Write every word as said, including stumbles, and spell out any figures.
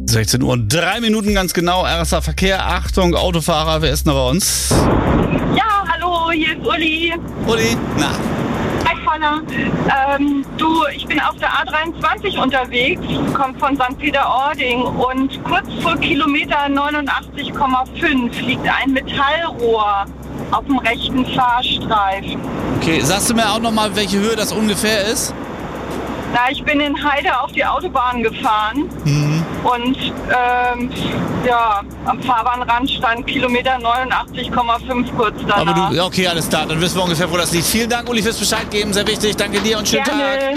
sechzehn Uhr und drei Minuten ganz genau. R S A Verkehr. Achtung, Autofahrer, wer ist denn bei uns? Ja, hallo, hier ist Uli. Uli, na. Hi, Voller. Ähm, du, ich bin auf der A dreiundzwanzig unterwegs, komme von Sankt Peter-Ording und kurz vor Kilometer neunundachtzig Komma fünf liegt ein Metallrohr auf dem rechten Fahrstreifen. Okay, sagst du mir auch nochmal, welche Höhe das ungefähr ist? Na, ich bin in Heide auf die Autobahn gefahren Mhm. und ähm, ja, am Fahrbahnrand stand Kilometer neunundachtzig Komma fünf kurz danach. Aber du, okay, alles klar, dann wissen wir ungefähr, wo das liegt. Vielen Dank, Uli, fürs Bescheid geben, sehr wichtig. Danke dir und schönen Gerne. Tag.